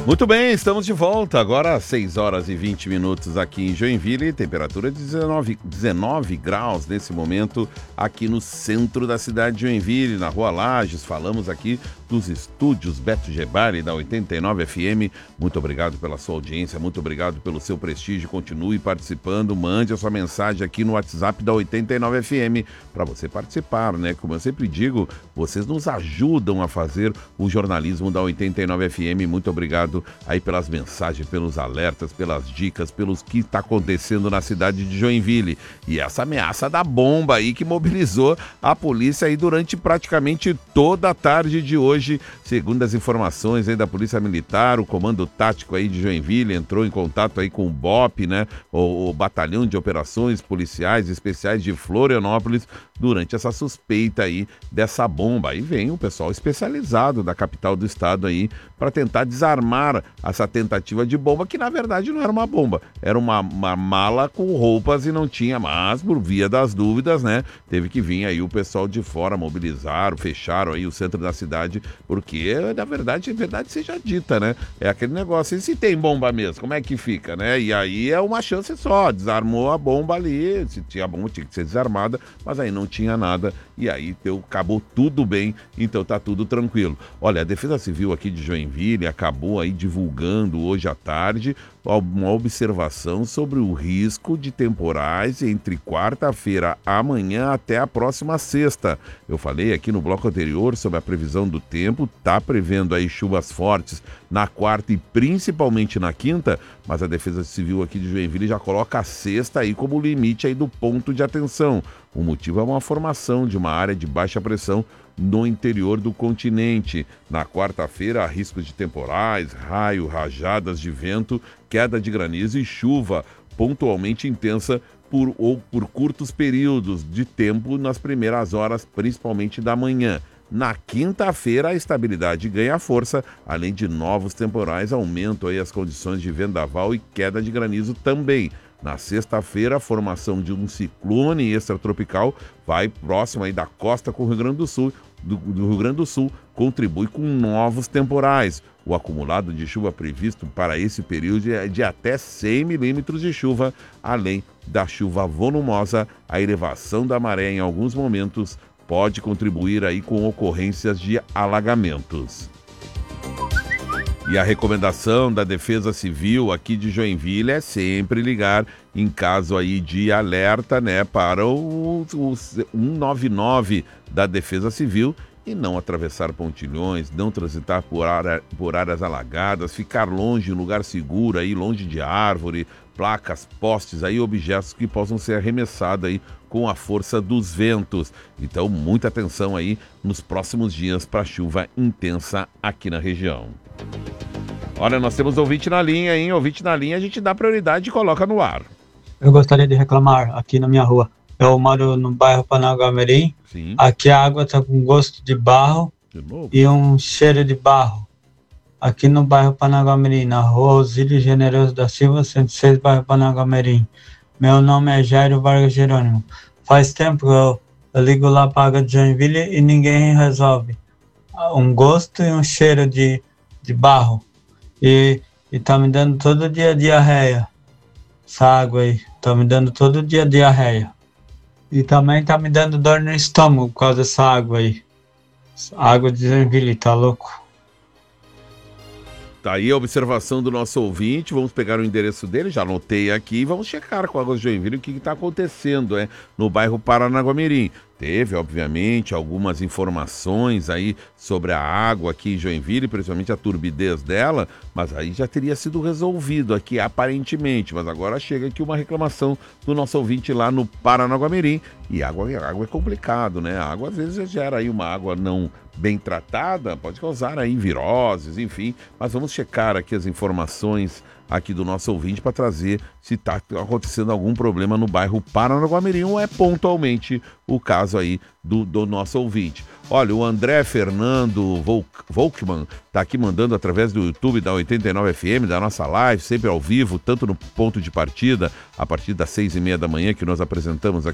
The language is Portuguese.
Muito bem, estamos de volta. Agora às 6 horas e 20 minutos aqui em Joinville. Temperatura de 19 graus nesse momento aqui no centro da cidade de Joinville, na Rua Lages. Falamos aqui dos estúdios Beto Gebari da 89 FM. Muito obrigado pela sua audiência, muito obrigado pelo seu prestígio. Continue participando, mande a sua mensagem aqui no WhatsApp da 89 FM para você participar, né? Como eu sempre digo, vocês nos ajudam a fazer o jornalismo da 89 FM. Muito obrigado aí pelas mensagens, pelos alertas, pelas dicas, pelos que está acontecendo na cidade de Joinville. E essa ameaça da bomba aí que mobilizou a polícia aí durante praticamente toda a tarde de hoje. Segundo as informações aí da Polícia Militar, o Comando Tático aí de Joinville entrou em contato aí com o BOP, né? O Batalhão de Operações Policiais Especiais de Florianópolis, durante essa suspeita aí dessa bomba. Aí vem o pessoal especializado da capital do estado aí para tentar desarmar essa tentativa de bomba, que na verdade não era uma bomba, era uma mala com roupas e não tinha, mas por via das dúvidas, né, teve que vir aí o pessoal de fora, mobilizaram, fecharam aí o centro da cidade, porque na verdade, a verdade seja dita, né, é aquele negócio, e se tem bomba mesmo, como é que fica, né, e aí é uma chance só, desarmou a bomba ali, se tinha bomba tinha que ser desarmada, mas aí não tinha nada, e aí acabou tudo bem, então tá tudo tranquilo. Olha, a Defesa Civil aqui de Joinville acabou aí divulgando hoje à tarde uma observação sobre o risco de temporais entre quarta-feira amanhã até a próxima sexta. Eu falei aqui no bloco anterior sobre a previsão do tempo, tá prevendo aí chuvas fortes na quarta e principalmente na quinta, mas a Defesa Civil aqui de Joinville já coloca a sexta aí como limite aí do ponto de atenção. O motivo é uma formação de uma área de baixa pressão no interior do continente. Na quarta-feira, há riscos de temporais, raio, rajadas de vento, queda de granizo e chuva pontualmente intensa por curtos períodos de tempo nas primeiras horas, principalmente da manhã. Na quinta-feira, a estabilidade ganha força, além de novos temporais, aumentam aí as condições de vendaval e queda de granizo também. Na sexta-feira, a formação de um ciclone extratropical vai próximo aí da costa com o Rio Grande do Sul, do Rio Grande do Sul, contribui com novos temporais. O acumulado de chuva previsto para esse período é de até 100 milímetros de chuva, além da chuva volumosa. A elevação da maré em alguns momentos pode contribuir aí com ocorrências de alagamentos. E a recomendação da Defesa Civil aqui de Joinville é sempre ligar em caso aí de alerta, né, para o 199 da Defesa Civil e não atravessar pontilhões, não transitar por áreas alagadas, ficar longe, em lugar seguro, aí longe de árvore, placas, postes, aí objetos que possam ser arremessados aí com a força dos ventos. Então, muita atenção aí nos próximos dias para chuva intensa aqui na região. Olha, nós temos ouvinte na linha, hein? Ouvinte na linha, a gente dá prioridade e coloca no ar. Eu gostaria de reclamar aqui na minha rua. Eu moro no bairro Paranaguamirim. Sim. Aqui a água está com gosto de barro e um cheiro de barro. Aqui no bairro Paranaguamirim, na rua Osílio Generoso da Silva, 106, bairro Paranaguamirim. Meu nome é Jairo Vargas Jerônimo. Faz tempo que eu ligo lá para a água de Joinville e ninguém resolve. Um gosto e um cheiro de barro. E tá me dando todo dia diarreia. Essa água aí, tá me dando todo dia diarreia. E também tá me dando dor no estômago por causa dessa água aí. Essa água de Joinville, tá louco? Tá aí a observação do nosso ouvinte, vamos pegar o endereço dele, já anotei aqui, e vamos checar com a Águas de Joinville o que está acontecendo no bairro Paranaguamirim. Teve, obviamente, algumas informações aí sobre a água aqui em Joinville, principalmente a turbidez dela, mas aí já teria sido resolvido aqui aparentemente, mas agora chega aqui uma reclamação do nosso ouvinte lá no Paranaguamirim, e água é complicado, né? A água às vezes gera aí uma água não bem tratada, pode causar aí viroses, enfim, mas vamos checar aqui as informações aqui do nosso ouvinte para trazer se está acontecendo algum problema no bairro Paranaguamirim ou é pontualmente o caso aí do nosso ouvinte. Olha, o André Fernando Volkmann está aqui mandando através do YouTube da 89 FM, da nossa live, sempre ao vivo, tanto no ponto de partida, a partir das 6h30 da manhã que nós apresentamos aqui